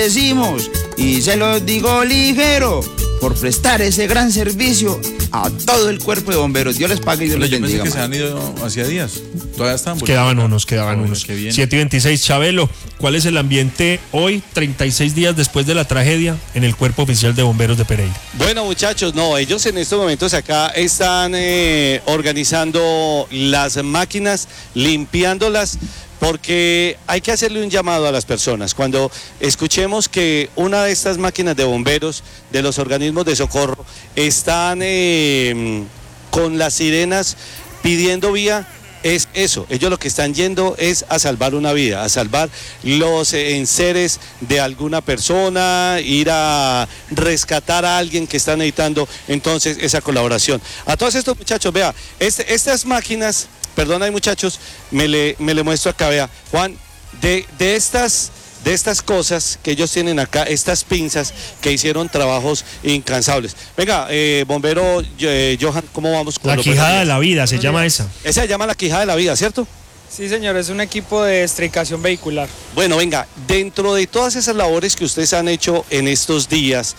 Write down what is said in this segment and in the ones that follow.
Decimos, y se lo digo ligero, por prestar ese gran servicio a todo el cuerpo de bomberos. Dios les pague y Dios les bendiga. Yo pensé que se han ido hacía días. Todavía están. Quedaban unos. 7:26, Chabelo, ¿cuál es el ambiente hoy, 36 días después de la tragedia, en el Cuerpo Oficial de Bomberos de Pereira? Bueno, muchachos, ellos en estos momentos acá están organizando las máquinas, limpiándolas, porque hay que hacerle un llamado a las personas. Cuando escuchemos que una de estas máquinas de bomberos, de los organismos de socorro, están con las sirenas pidiendo vía, es eso. Ellos lo que están yendo es a salvar una vida, a salvar los enseres de alguna persona, ir a rescatar a alguien que está necesitando entonces esa colaboración. A todos estos muchachos, vea, estas máquinas... Perdona, muchachos, me le muestro acá, vea, Juan, de estas cosas que ellos tienen acá, estas pinzas que hicieron trabajos incansables. Venga, bombero Johan, ¿cómo vamos con la quijada de la vida, se llama esa? Esa se llama la quijada de la vida, ¿cierto? Sí, señor, es un equipo de estricación vehicular. Bueno, venga, dentro de todas esas labores que ustedes han hecho en estos días,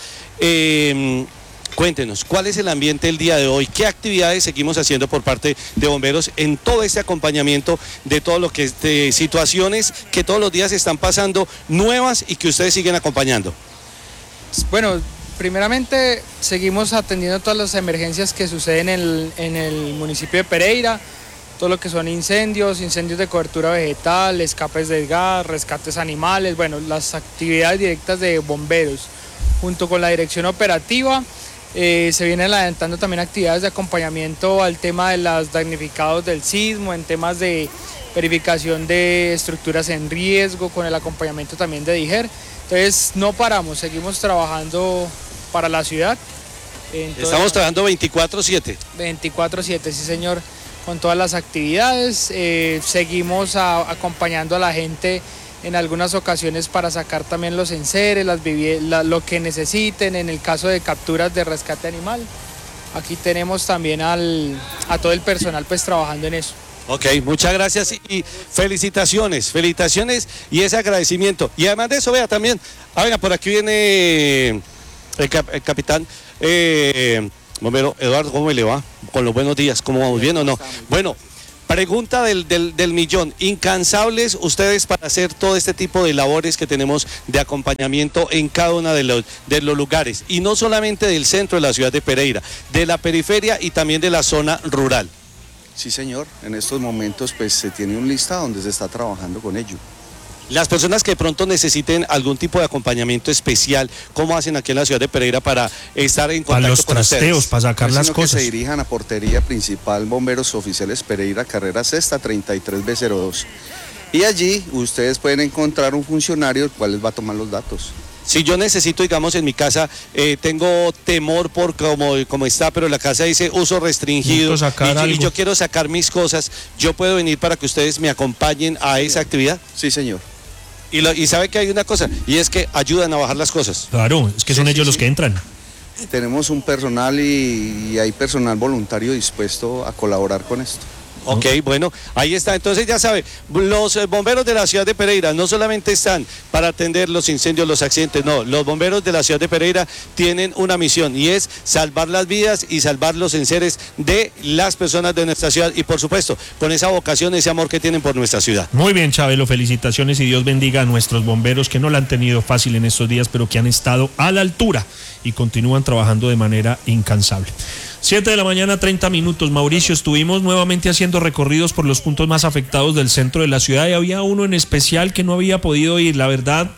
cuéntenos, ¿cuál es el ambiente el día de hoy? ¿Qué actividades seguimos haciendo por parte de bomberos en todo este acompañamiento de todo lo que de situaciones que todos los días están pasando nuevas y que ustedes siguen acompañando? Bueno, primeramente seguimos atendiendo todas las emergencias que suceden en el municipio de Pereira, todo lo que son incendios de cobertura vegetal, escapes de gas, rescates animales, bueno, las actividades directas de bomberos, junto con la dirección operativa. Se vienen adelantando también actividades de acompañamiento al tema de los damnificados del sismo, en temas de verificación de estructuras en riesgo, con el acompañamiento también de DIGER. Entonces no paramos, seguimos trabajando para la ciudad. Estamos trabajando 24/7. 24/7, sí señor, con todas las actividades. Seguimos acompañando a la gente en algunas ocasiones para sacar también los enseres, lo que necesiten, en el caso de capturas de rescate animal. Aquí tenemos también a todo el personal pues trabajando en eso. Ok, muchas gracias y felicitaciones y ese agradecimiento. Y además de eso, vea también, venga, por aquí viene el capitán bombero Eduardo, ¿cómo le va? Con los buenos días, ¿cómo vamos? ¿Bien o no? Bueno, pregunta del millón, incansables ustedes para hacer todo este tipo de labores que tenemos de acompañamiento en cada uno de los lugares, y no solamente del centro de la ciudad de Pereira, de la periferia y también de la zona rural. Sí, señor, en estos momentos pues se tiene un listado donde se está trabajando con ello. Las personas que de pronto necesiten algún tipo de acompañamiento especial, ¿cómo hacen aquí en la ciudad de Pereira para estar en contacto con ustedes? Para los trasteos, para sacar las cosas. Que se dirijan a Portería Principal Bomberos Oficiales Pereira, carrera sexta, 33B02. Y allí ustedes pueden encontrar un funcionario el cual les va a tomar los datos. Si yo necesito, digamos, en mi casa, tengo temor por cómo está, pero la casa dice uso restringido y yo quiero sacar mis cosas, ¿yo puedo venir para que ustedes me acompañen a esa actividad? Sí, señor. Y sabe que hay una cosa, y es que ayudan a bajar las cosas. Claro, es que son ellos los que entran. Tenemos un personal y hay personal voluntario dispuesto a colaborar con esto. Ok, bueno, ahí está. Entonces ya sabe, los bomberos de la ciudad de Pereira no solamente están para atender los incendios, los accidentes, no, los bomberos de la ciudad de Pereira tienen una misión y es salvar las vidas y salvar los enseres de las personas de nuestra ciudad y por supuesto, con esa vocación, ese amor que tienen por nuestra ciudad. Muy bien, Chabelo, felicitaciones y Dios bendiga a nuestros bomberos que no la han tenido fácil en estos días, pero que han estado a la altura y continúan trabajando de manera incansable. 7:30 a.m, Mauricio, estuvimos nuevamente haciendo recorridos por los puntos más afectados del centro de la ciudad y había uno en especial que no había podido ir, la verdad,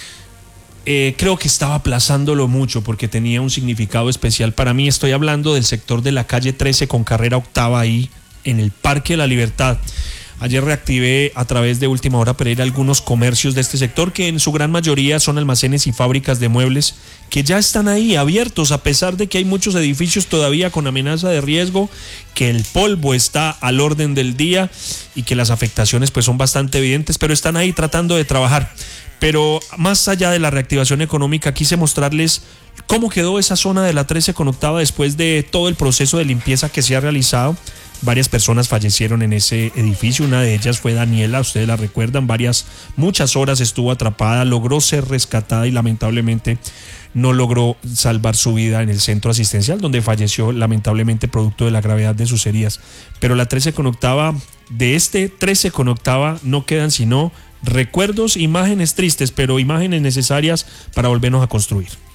creo que estaba aplazándolo mucho porque tenía un significado especial para mí. Estoy hablando del sector de la calle 13 con carrera octava ahí en el Parque de la Libertad. Ayer reactivé a través de Última Hora Pereira algunos comercios de este sector que en su gran mayoría son almacenes y fábricas de muebles que ya están ahí abiertos a pesar de que hay muchos edificios todavía con amenaza de riesgo, que el polvo está al orden del día y que las afectaciones pues son bastante evidentes, pero están ahí tratando de trabajar. Pero más allá de la reactivación económica, quise mostrarles cómo quedó esa zona de la 13 con octava después de todo el proceso de limpieza que se ha realizado. Varias personas fallecieron en ese edificio, una de ellas fue Daniela, ustedes la recuerdan, muchas horas estuvo atrapada, logró ser rescatada y lamentablemente no logró salvar su vida en el centro asistencial, donde falleció lamentablemente producto de la gravedad de sus heridas. Pero la 13 con octava, de este 13 con octava no quedan sino recuerdos, imágenes tristes, pero imágenes necesarias para volvernos a construir.